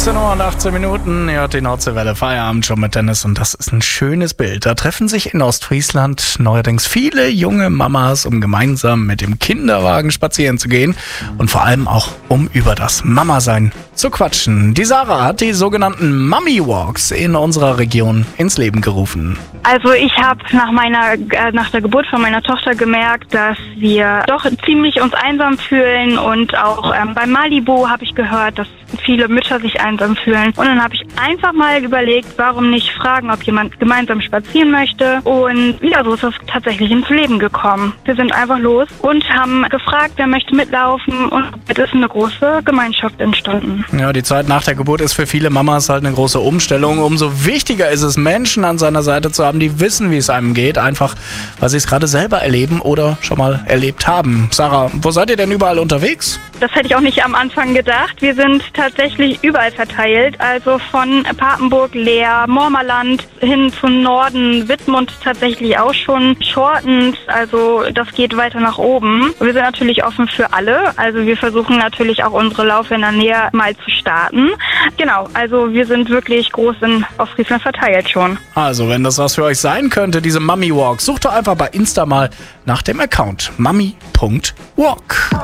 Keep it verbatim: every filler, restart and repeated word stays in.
siebzehn Uhr und achtzehn Minuten, ihr hört die Nordseewelle, Feierabend schon mit Dennis und das ist ein schönes Bild. Da treffen sich in Ostfriesland neuerdings viele junge Mamas, um gemeinsam mit dem Kinderwagen spazieren zu gehen und vor allem auch, um über das Mama-Sein zu quatschen. Die Sarah hat die sogenannten Mummy-Walks in unserer Region ins Leben gerufen. Also ich habe nach meiner äh, nach der Geburt von meiner Tochter gemerkt, dass wir doch ziemlich uns einsam fühlen und auch ähm, bei Malibu habe ich gehört, dass viele Mütter sich einsam fühlen. Und dann habe ich einfach mal überlegt, warum nicht fragen, ob jemand gemeinsam spazieren möchte. Und ja, so ist das tatsächlich ins Leben gekommen. Wir sind einfach los und haben gefragt, wer möchte mitlaufen und es ist eine große Gemeinschaft entstanden. Ja, die Zeit nach der Geburt ist für viele Mamas halt eine große Umstellung. Umso wichtiger ist es, Menschen an seiner Seite zu haben, die wissen, wie es einem geht, einfach weil sie es gerade selber erleben oder schon mal erlebt haben. Sarah, wo seid ihr denn überall unterwegs? Das hätte ich auch nicht am Anfang gedacht. Wir sind tatsächlich überall verteilt, also von Papenburg, Leer, Mormerland hin zum Norden, Wittmund tatsächlich auch schon, Schortens, also das geht weiter nach oben. Wir sind natürlich offen für alle, also wir versuchen natürlich auch unsere Laufe in der Nähe mal zu starten. Genau, also wir sind wirklich groß in Ostfriesland verteilt schon. Also, wenn das was für euch sein könnte, diese Mummy Walk, sucht doch einfach bei Insta mal nach dem Account mummy punkt walk.